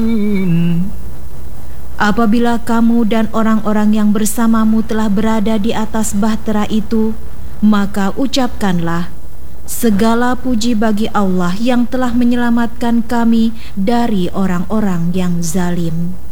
Apabila kamu dan orang-orang yang bersamamu telah berada di atas bahtera itu, maka ucapkanlah, segala puji bagi Allah yang telah menyelamatkan kami dari orang-orang yang zalim.